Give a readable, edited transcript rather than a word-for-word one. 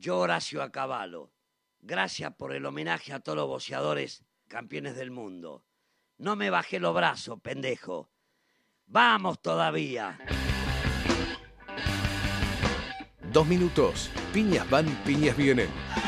Yo, Horacio Acabalo, gracias por el homenaje a todos los boxeadores campeones del mundo. No me bajé los brazos, pendejo. ¡Vamos todavía! 2 minutos. Piñas van, piñas vienen.